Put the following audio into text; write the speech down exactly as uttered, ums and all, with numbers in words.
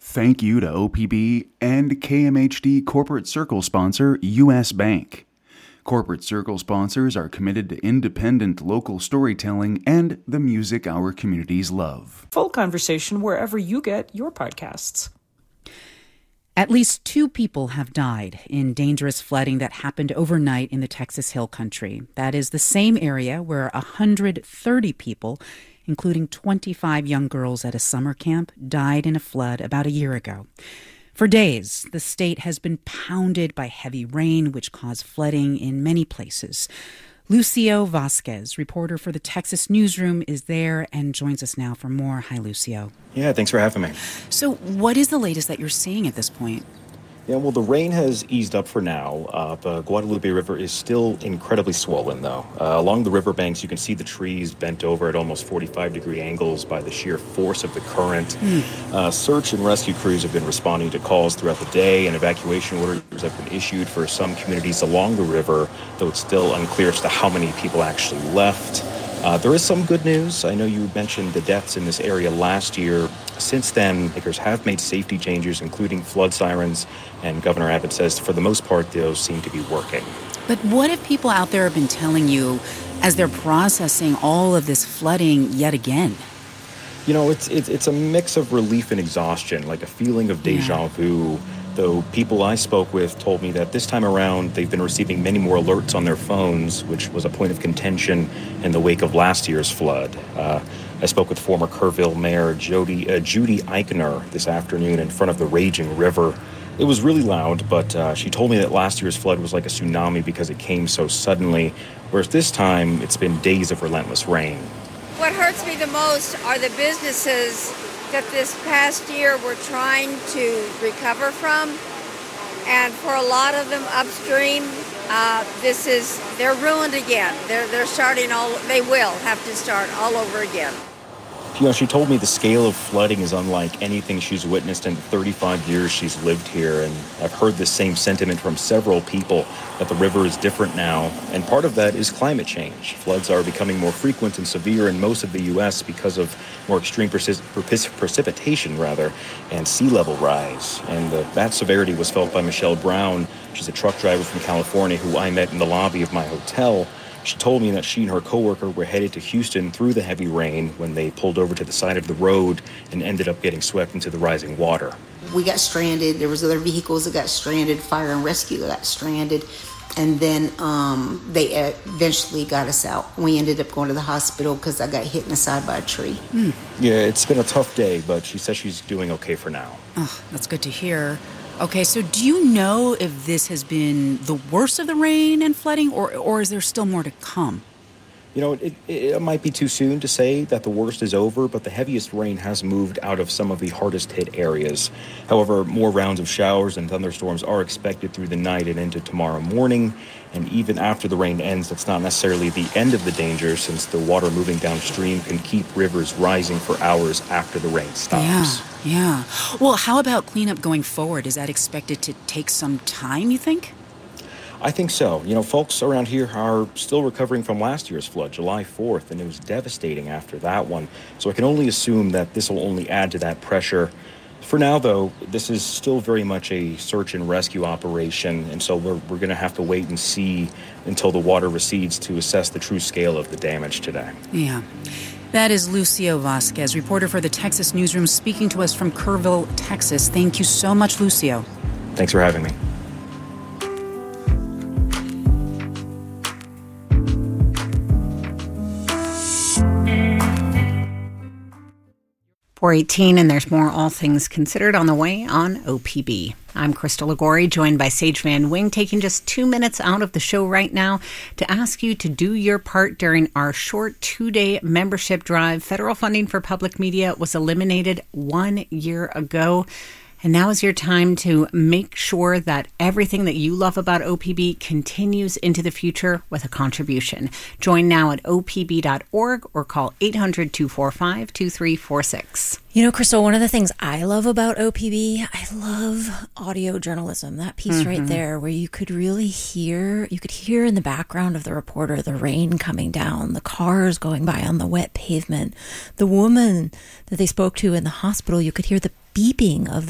Thank you to O P B and K M H D Corporate Circle sponsor U S Bank. Corporate Circle sponsors are committed to independent local storytelling and the music our communities love. Full conversation wherever you get your podcasts. At least two people have died in dangerous flooding that happened overnight in the Texas Hill Country. That is the same area where one hundred thirty people, including twenty-five young girls at a summer camp, died in a flood about a year ago. For days, the state has been pounded by heavy rain, which caused flooding in many places. Lucio Vasquez, reporter for the Texas Newsroom, is there and joins us now for more. Hi, Lucio. Yeah, thanks for having me. So what is the latest that you're seeing at this point? Yeah, well, the rain has eased up for now. Uh, the Guadalupe River is still incredibly swollen, though. Uh, along the riverbanks, you can see the trees bent over at almost forty-five degree angles by the sheer force of the current. Mm. Uh, search and rescue crews have been responding to calls throughout the day, and evacuation orders have been issued for some communities along the river, though it's still unclear as to how many people actually left. Uh, there is some good news. I know you mentioned the deaths in this area last year. Since then, makers have made safety changes, including flood sirens, and Governor Abbott says for the most part, those seem to be working. But what have people out there have been telling you as they're processing all of this flooding yet again? You know, it's it's, it's a mix of relief and exhaustion, like a feeling of deja yeah. vu. Though people I spoke with told me that this time around they've been receiving many more alerts on their phones, which was a point of contention in the wake of last year's flood. Uh, I spoke with former Kerrville Mayor Jody, uh, Judy Eichner this afternoon in front of the raging river. It was really loud, but uh, she told me that last year's flood was like a tsunami because it came so suddenly, whereas this time it's been days of relentless rain. What hurts me the most are the businesses that this past year we're trying to recover from, and for a lot of them upstream, uh, this is they're ruined again. They're they're starting all. They will have to start all over again. You know, she told me the scale of flooding is unlike anything she's witnessed in the thirty-five years she's lived here, and I've heard the same sentiment from several people that the river is different now, and part of that is climate change. Floods are becoming more frequent and severe in most of the U S because of more extreme persis- perpis- precipitation, rather, and sea level rise. And uh, that severity was felt by Michelle Brown. She's a truck driver from California who I met in the lobby of my hotel. She told me that she and her coworker were headed to Houston through the heavy rain when they pulled over to the side of the road and ended up getting swept into the rising water. We got stranded. There was other vehicles that got stranded. Fire and rescue got stranded. And then um, they eventually got us out. We ended up going to the hospital because I got hit in the side by a tree. Mm. Yeah, it's been a tough day, but she says she's doing okay for now. Oh, that's good to hear. Okay, so do you know if this has been the worst of the rain and flooding, or or is there still more to come? You know, it, it might be too soon to say that the worst is over, but the heaviest rain has moved out of some of the hardest hit areas. However, more rounds of showers and thunderstorms are expected through the night and into tomorrow morning. And even after the rain ends, that's not necessarily the end of the danger, since the water moving downstream can keep rivers rising for hours after the rain stops. Yeah, yeah. Well, how about cleanup going forward? Is that expected to take some time, you think? I think so. You know, folks around here are still recovering from last year's flood, July fourth, and it was devastating after that one. So I can only assume that this will only add to that pressure. For now, though, this is still very much a search and rescue operation, and so we're, we're going to have to wait and see until the water recedes to assess the true scale of the damage today. Yeah. That is Lucio Vasquez, reporter for the Texas Newsroom, speaking to us from Kerrville, Texas. Thank you so much, Lucio. Thanks for having me. four eighteen, and there's more All Things Considered on the way on O P B. I'm Crystal Ligori, joined by Sage Van Wing, taking just two minutes out of the show right now to ask you to do your part during our short two-day membership drive. Federal funding for public media was eliminated one year ago. And now is your time to make sure that everything that you love about O P B continues into the future with a contribution. Join now at O P B dot org or call eight hundred, two four five, two three four six. You know, Crystal, one of the things I love about O P B, I love audio journalism. That piece mm-hmm. right there where you could really hear, you could hear in the background of the reporter the rain coming down, the cars going by on the wet pavement, the woman that they spoke to in the hospital, you could hear the beeping of